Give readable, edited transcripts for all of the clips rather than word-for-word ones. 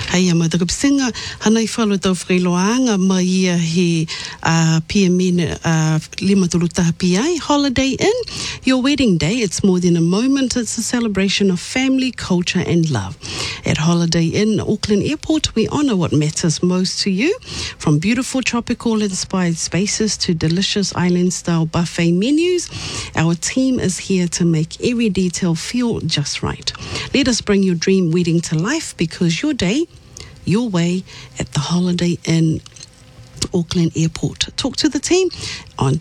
Hei ama taka pisinga hanai whalo tau whailoanga mai ia he PMN lima tulu taha PI Holiday Inn. Your wedding day, it's more than a moment, it's a celebration of family, culture and love. At Holiday Inn, Auckland Airport, we honour what matters most to you, from beautiful tropical inspired spaces to delicious island style buffet menus. Our team is here to make every detail feel just right. Let us bring your dream wedding to life, because your day, your way at the Holiday Inn Auckland Airport. Talk to the team on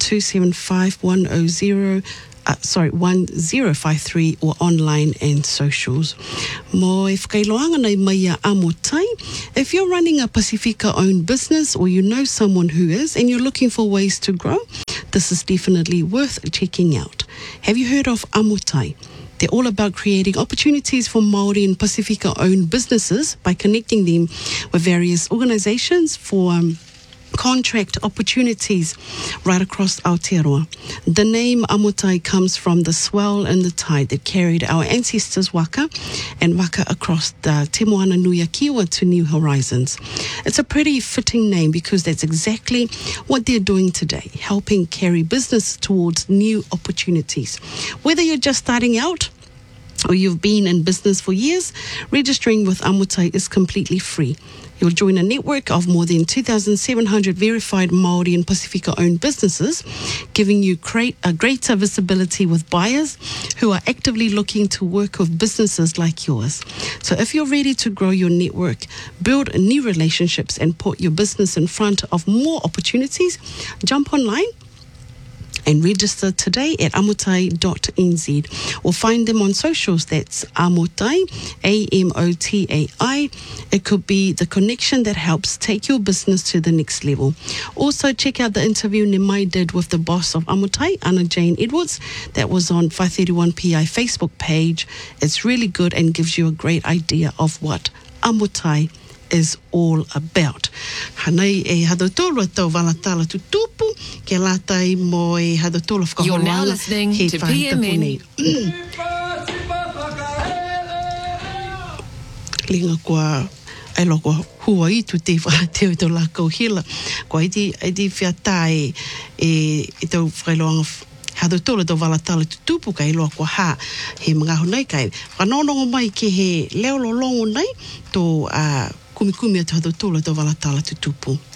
275-1053 or online and socials. Mo e whakailoanga nei mai a amotai. If you're running a Pasifika-owned business or you know someone who is and you're looking for ways to grow, this is definitely worth checking out. Have you heard of Amotai? They're all about creating opportunities for Māori and Pasifika-owned businesses by connecting them with various organisations for contract opportunities right across Aotearoa. The name Amotai comes from the swell and the tide that carried our ancestors' waka and waka across the Te Moana Nui a Kiwa to new horizons. It's a pretty fitting name because that's exactly what they're doing today, helping carry business towards new opportunities. Whether you're just starting out or you've been in business for years, registering with Amotai is completely free. You'll join a network of more than 2,700 verified Māori and Pasifika-owned businesses, giving you a greater visibility with buyers who are actively looking to work with businesses like yours. So if you're ready to grow your network, build new relationships and put your business in front of more opportunities, jump online and register today at amotai.nz or find them on socials. That's Amotai, A-M-O-T-A-I. It could be the connection that helps take your business to the next level. Also, check out the interview Nimai did with the boss of Amotai, Anna Jane Edwards. That was on 531PI Facebook page. It's really good and gives you a great idea of what Amotai is all about. Hanei e hadotolo tau walatala tutupu ke latai mo e hadotolo whakahoanga. You're now listening to PMN. Linga kua ai loko hua i tu te whaateo tau lako hila. Kua iti whiatai e tau whailoanga hadotolo tau walatala tutupu kai loa kua ha he mga honai kai. Whanonongo mai ke he leo lolongo nei to kumikumi atu hadotolo tau walatala tutupu.